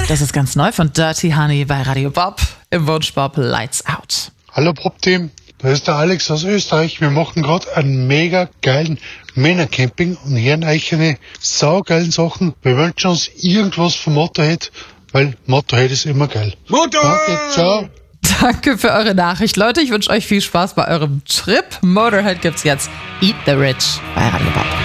Das ist ganz neu von Dirty Honey bei Radio Bob im Wunschbob Lights Out. Hallo Bob-Team, da ist der Alex aus Österreich. Wir machen gerade einen mega geilen Männercamping und hören euch eine saugeilen Sachen. Wir wünschen uns irgendwas vom Motorhead, weil Motorhead ist immer geil. Motorhead! Okay, ciao. Danke für eure Nachricht. Leute, ich wünsche euch viel Spaß bei eurem Trip. Motorhead gibt's jetzt. Eat the Rich bei Radio Bob.